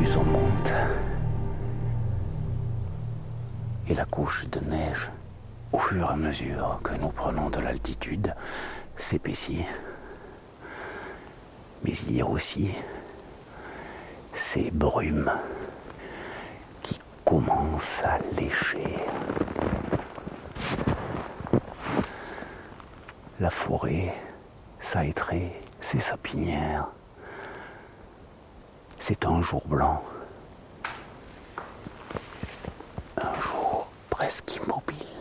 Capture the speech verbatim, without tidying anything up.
plus on monte, et la couche de neige, au fur et à mesure que nous prenons de l'altitude, s'épaissit. Mais il y a aussi ces brumes qui commencent à lécher. La forêt s'aétrait ses sapinières. C'est un jour blanc, un jour presque immobile.